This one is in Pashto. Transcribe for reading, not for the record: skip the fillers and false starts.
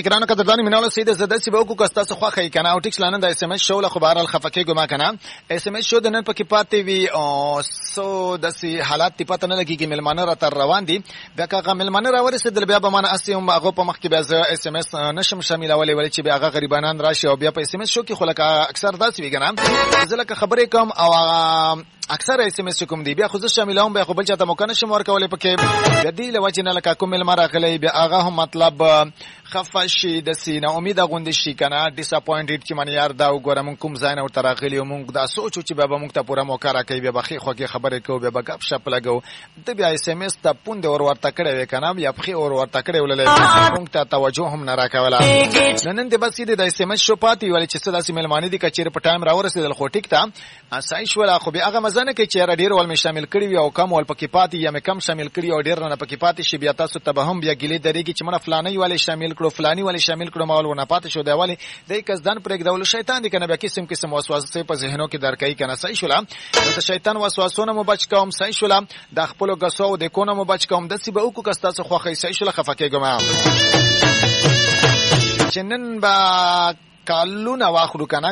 چې ګرانو قدردانو میناله سید زده سی به کو کستا څخه خی کنه او ټیکس لانه د اس ام اس شو له خبر الخفکه ګما کنه اس ام اس شو د نن پکې پاتې وی او سو د سی حالات تی پته نه لګي کې ملمانه را تر روان دي بیا که ملمانه را ورسېدل بیا به من اسیم هغه په مخ کې بیا اس ام اس نشم شاملولې ولې چې بیا هغه غریبانان راشي او بیا په اس ام اس شو کې خلک اکثر داسې وی کنه زلکه خبرې کوم او اکثر اس ام اس کوم دی بیا خو زه شاملوم بیا خو بل چاته مو کنه شم ورکولې پکې بیا دی لوجه نه لکه کوم ملمره غلې بیا هغه هم مطلب خفشي د سینه امید غوند شي کنه ډیساپوینټډ چې من یار دا وګورم کوم ځای نه ورته راغلی او مونږ دا سوچو چې بیا مونږ ته پوره موقع راکړي بیا بخي خوږه خبره کوو بیا غب شپ لګو د بیا اس ام اس ته پوند ورته کړي کنه بیا بخي ورته کړي ولې مونږ ته توجه هم نه راکولا نن دې بس دې د اس ام اس شو پاتې ولې چې صدا سي ملمانه دي کچېر په ټایم راورسېدل خو ټیک ته اسای شو لا خو بیا هغه مزنه کې چې ډیر ول شامل کړي وي او کم ول پکې پاتې یا مې کم شامل کړي او ډیر نه پکې پاتې شي بیا تاسو ته به هم بیا ګلې درېږي چې مونږ فلاني والے شامل کړو فلاني والے شامل کړو مال ونه پاتې شو دی والي د کسدان پرېګ ډول شیطان دي کنه بیا قسم وسوسه په ذهنو کې درکې کنه صحیح شولا د شیطان وسوسونه مو بچ کوم صحیح شولا د خپل غسو د کونه مو بچ کوم د سی به او کو کستا څخه خوخه صحیح شولا خفکهګم چنن با کالونه واخلو کنه